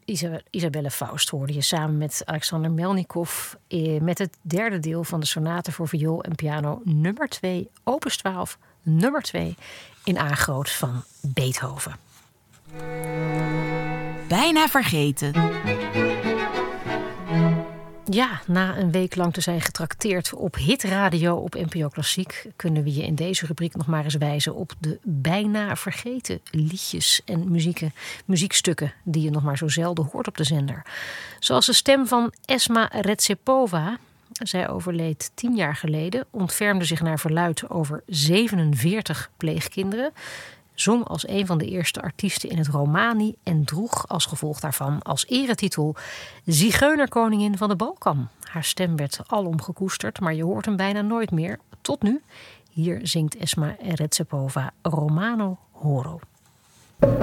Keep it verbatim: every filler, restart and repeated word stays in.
Isa- Isabelle Faust hoorde je samen met Alexander Melnikov... Eh, met het derde deel van de sonate voor viool en piano nummer twee, opus twaalf, nummer twee... in A groot van Beethoven. Bijna vergeten. Ja, na een week lang te zijn getrakteerd op hitradio op N P O Klassiek... kunnen we je in deze rubriek nog maar eens wijzen op de bijna vergeten liedjes en muzieken, muziekstukken... die je nog maar zo zelden hoort op de zender. Zoals de stem van Esma Retsepova. Zij overleed tien jaar geleden, ontfermde zich naar verluidt over zevenenveertig pleegkinderen... zong als een van de eerste artiesten in het Romani... en droeg als gevolg daarvan als eretitel Zigeunerkoningin van de Balkan. Haar stem werd alom gekoesterd, maar je hoort hem bijna nooit meer. Tot nu. Hier zingt Esma Retsepova Romano Horo.